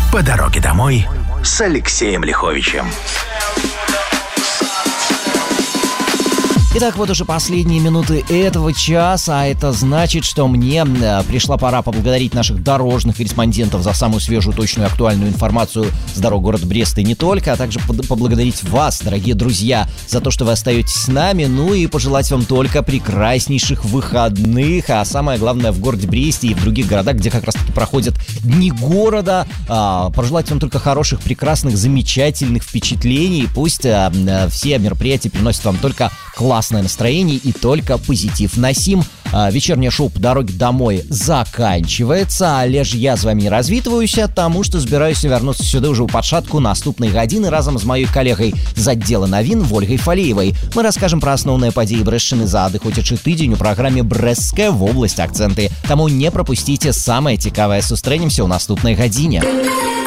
По дороге домой с Алексеем Лиховичем. Итак, вот уже последние минуты этого часа, а это значит, что мне пришла пора поблагодарить наших дорожных корреспондентов за самую свежую, точную и актуальную информацию с дорог города Бреста и не только, а также поблагодарить вас, дорогие друзья, за то, что вы остаетесь с нами, ну и пожелать вам только прекраснейших выходных, а самое главное в городе Бресте и в других городах, где как раз-таки проходят Дни города, пожелать вам только хороших, прекрасных, замечательных впечатлений, пусть все мероприятия приносят вам только классное настроение и только позитив. На сим вечернее шоу «По дороге домой» заканчивается, але ж я з вами не развітваюся, тому что збираюся вернуться сюда уже у падшатку наступной гадзіны разом з моей коллегой з отдела новин Ольгой Фалеевой. Мы расскажем про основные подеи Брэсчыны за адыходзячы тыдзень у программе «Брэсцкая вобласць акцэнты». Таму не пропустите самое цікавае. Сустрэнемся ў наступнай гадзіне.